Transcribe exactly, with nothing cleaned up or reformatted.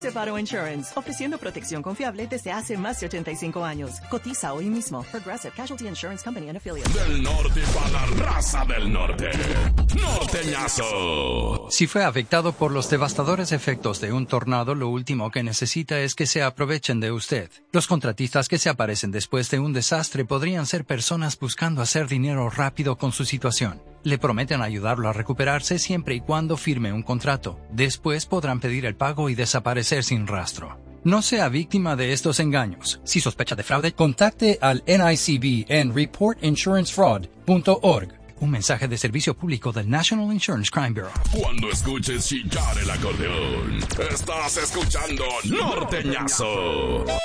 Auto Insurance, ofreciendo protección confiable desde hace más de ochenta y cinco años. Cotiza hoy mismo. Progressive Casualty Insurance Company and Affiliates. Del norte para la raza del norte. Norteñazo. Si fue afectado por los devastadores efectos de un tornado, lo último que necesita es que se aprovechen de usted. Los contratistas que se aparecen después de un desastre podrían ser personas buscando hacer dinero rápido con su situación. Le prometen ayudarlo a recuperarse siempre y cuando firme un contrato. Después podrán pedir el pago y desaparecer sin rastro. No sea víctima de estos engaños. Si sospecha de fraude, contacte al N I C B en report insurance fraud punto org. Un mensaje de servicio público del National Insurance Crime Bureau. Cuando escuches chillar el acordeón, estás escuchando Norteñazo.